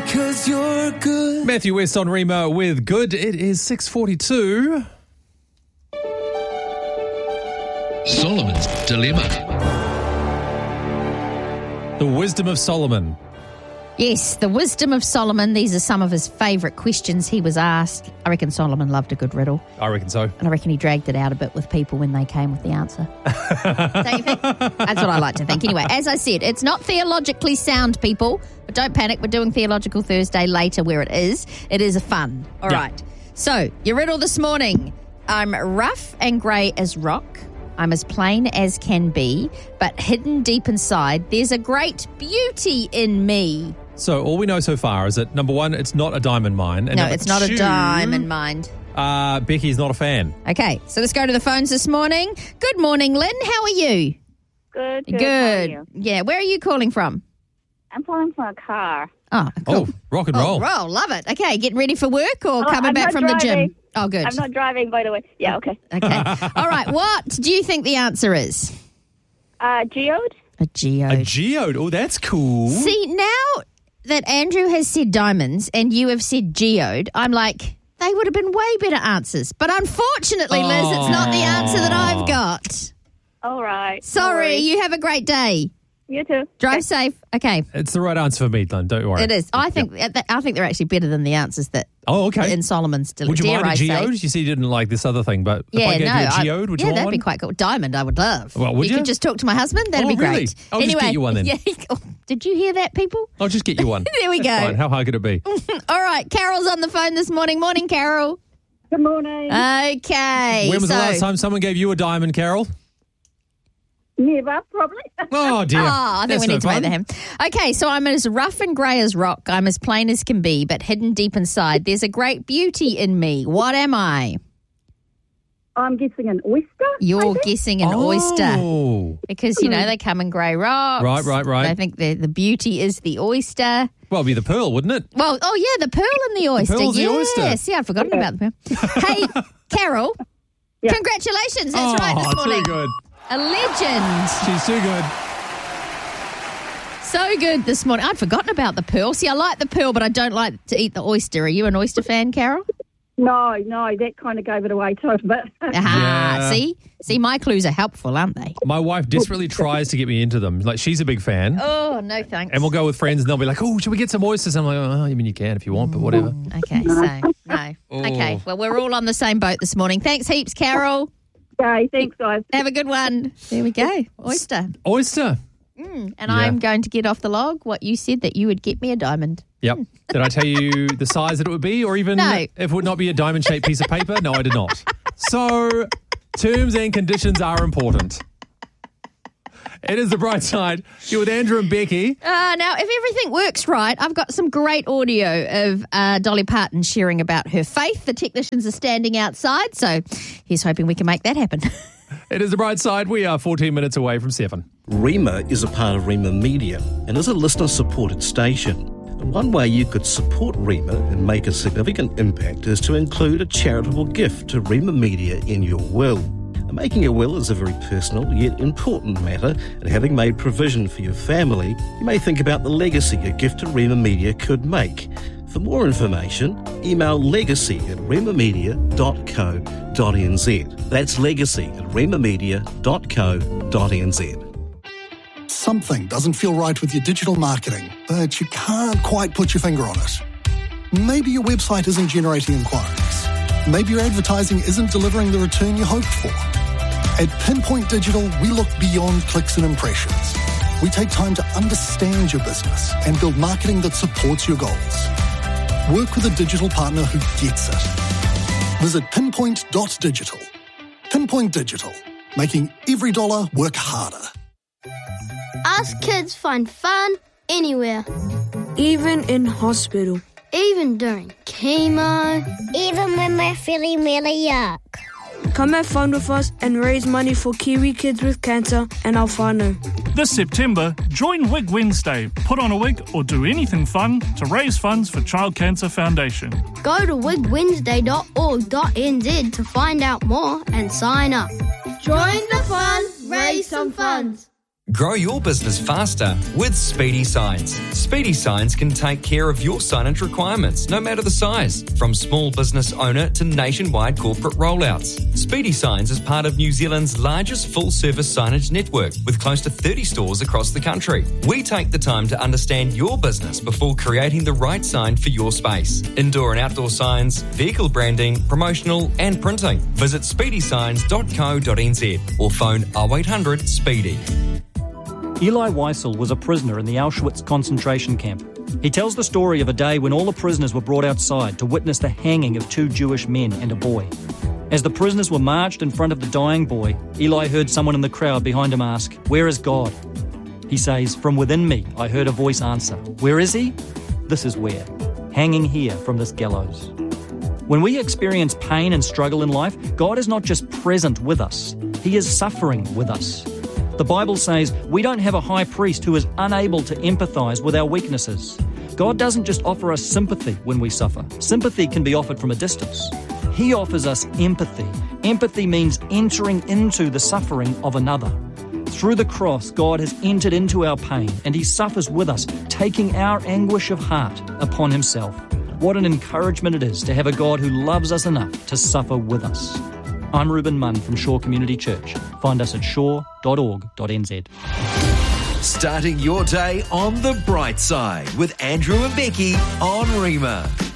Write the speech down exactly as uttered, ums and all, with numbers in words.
'cause you're good. Matthew West on Rima with Good. It is six forty-two. Solomon's Dilemma. The wisdom of Solomon. Yes, the wisdom of Solomon. These are some of his favourite questions he was asked. I reckon Solomon loved a good riddle. I reckon so. And I reckon he dragged it out a bit with people when they came with the answer. Don't you think? That's what I like to think. Anyway, as I said, it's not theologically sound, people. But don't panic. We're doing Theological Thursday later where it is. It is a fun. All Yeah. right. So, your riddle this morning. I'm rough and grey as rock. I'm as plain as can be, but hidden deep inside, there's a great beauty in me. So all we know so far is that, number one, it's not a diamond mine. And No, number it's not two, a diamond mind. Uh, Becky's not a fan. Okay, so let's go to the phones this morning. Good morning, Lynn. How are you? Good, good. Good. How are you? Yeah, where are you calling from? I'm calling from a car. Oh, cool. Oh, rock and roll. Oh, roll. Love it. Okay, getting ready for work or Oh, coming I'm back not from the driving. gym? Oh, good. I'm not driving, by the way. Yeah, okay. Okay. All right, what do you think the answer is? Uh, geode? A geode. A geode. Oh, that's cool. See, now that Andrew has said diamonds and you have said geode, I'm like, they would have been way better answers. But unfortunately, Liz, it's not the answer that I've got. All right. Sorry, you have a great day. You too. Drive Okay. safe. Okay. It's the right answer for me, Glenn. Don't worry. It is. I think I think they're actually better than the answers that Oh, okay. in Solomon's dilemma. Would you Dare mind I a say. geode? You said you didn't like this other thing, but Yeah, if I gave no. you a I- geode, would yeah, you want that'd one? be quite cool. Diamond, I would love. Well, would you? you? could just talk to my husband. That'd Oh, be great. really? I'll just anyway, get you one then. Yeah. Did you hear that, people? I'll just get you one. There we That's go. fine. How hard could it be? All right, Carol's on the phone this morning. Morning, Carol. Good morning. Okay. When was so, the last time someone gave you a diamond, Carol? Never, probably. Oh, dear. Oh, I think That's we no need to wait fun. for him. Okay, so I'm as rough and grey as rock. I'm as plain as can be, but hidden deep inside, there's a great beauty in me. What am I? I'm guessing an oyster. You're guessing an oyster. Oh. Because, you know, they come in grey rocks. Right, right, right. I think the, the beauty is the oyster. Well, it'd be the pearl, wouldn't it? Well, oh, yeah, the pearl in the oyster. pearl's the yes. oyster. Yeah, I'd forgotten about the pearl. Hey, Carol, Yeah. congratulations. That's oh, right this morning. too good. A legend. She's too good. So good this morning. I'd forgotten about the pearl. See, I like the pearl, but I don't like to eat the oyster. Are you an oyster fan, Carol? No, no, that kind of gave it away too. But Aha, Yeah. see? See, my clues are helpful, aren't they? My wife desperately tries to get me into them. Like, she's a big fan. Oh, no thanks. And we'll go with friends and they'll be like, oh, should we get some oysters? I'm like, oh, I mean, you can if you want, but whatever. Okay, so, no. Oh. Okay, well, we're all on the same boat this morning. Thanks heaps, Carol. okay, thanks, guys. Have a good one. There we go. Oyster. Oyster. And Yeah. I'm going to get off the log what you said that you would get me a diamond. Yep. Did I tell you the size that it would be or even No. if it would not be a diamond-shaped piece of paper? No, I did not. So, terms and conditions are important. It is the bright side. You're with Andrew and Becky. Uh, now, if everything works right, I've got some great audio of uh, Dolly Parton sharing about her faith. The technicians are standing outside, so he's hoping we can make that happen. It is the bright side. We are fourteen minutes away from seven. Rima is a part of Rima Media and is a listener-supported station. And one way you could support Rima and make a significant impact is to include a charitable gift to Rima Media in your will. And making a will is a very personal yet important matter, and having made provision for your family, you may think about the legacy a gift to Rima Media could make. For more information, email legacy at rimamedia dot co dot n z. That's legacy at rimamedia dot co dot n z. Something doesn't feel right with your digital marketing, but you can't quite put your finger on it. Maybe your website isn't generating inquiries. Maybe your advertising isn't delivering the return you hoped for. At Pinpoint Digital, we look beyond clicks and impressions. We take time to understand your business and build marketing that supports your goals. Work with a digital partner who gets it. Visit pinpoint dot digital. Pinpoint Digital, making every dollar work harder. Us kids find fun anywhere. Even in hospital. Even during chemo. Even when we're feeling really yuck. Come have fun with us and raise money for Kiwi kids with cancer and our whānau. This September, join Wig Wednesday. Put on a wig or do anything fun to raise funds for Child Cancer Foundation. Go to wig wednesday dot org dot n z to find out more and sign up. Join the fun, raise some funds. Grow your business faster with Speedy Signs. Speedy Signs can take care of your signage requirements, no matter the size, from small business owner to nationwide corporate rollouts. Speedy Signs is part of New Zealand's largest full-service signage network, with close to thirty stores across the country. We take the time to understand your business before creating the right sign for your space. Indoor and outdoor signs, vehicle branding, promotional and printing. Visit speedy signs dot co dot n z or phone oh eight hundred SPEEDY. Eli Wiesel was a prisoner in the Auschwitz concentration camp. He tells the story of a day when all the prisoners were brought outside to witness the hanging of two Jewish men and a boy. As the prisoners were marched in front of the dying boy, Eli heard someone in the crowd behind him ask, "Where is God?" He says, "From within me, I heard a voice answer. Where is he? This is where. Hanging here from this gallows." When we experience pain and struggle in life, God is not just present with us, He is suffering with us. The Bible says we don't have a high priest who is unable to empathise with our weaknesses. God doesn't just offer us sympathy when we suffer. Sympathy can be offered from a distance. He offers us empathy. Empathy means entering into the suffering of another. Through the cross, God has entered into our pain and He suffers with us, taking our anguish of heart upon Himself. What an encouragement it is to have a God who loves us enough to suffer with us. I'm Reuben Munn from Shore Community Church. Find us at shore dot org dot n z. Starting your day on the bright side with Andrew and Becky on Rima.